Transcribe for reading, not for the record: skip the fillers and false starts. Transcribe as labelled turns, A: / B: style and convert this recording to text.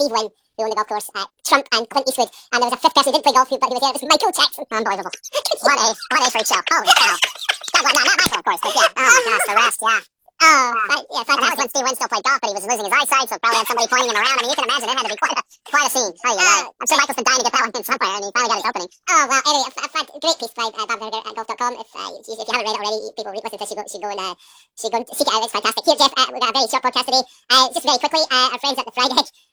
A: Steve Wynn, who owned the golf course, Trump and Clint Eastwood, and there was a fifth person who didn't play golf, but he was there. It was Michael Jackson. Unbelievable. what a freak show. Holy cow. That one, not Michael, of course, but yeah. Oh my gosh, the rest, yeah. Oh, yeah, fantastic. That was when Steve Wynn still played golf, but he was losing his eyesight, so probably had somebody pointing him around. I mean, you can imagine it had to be quite a scene. Oh, yeah, I'm sure Michael's been dying to get that one in somewhere, and he finally got his opening. Oh, well, anyway, a great piece by Bob Gallagher at golf.com. If you haven't read it already, people listen to it, should go and seek it out. It's fantastic. Here, Jeff, we've got a very short podcast today. Just very quickly, our friends at the Fried Egg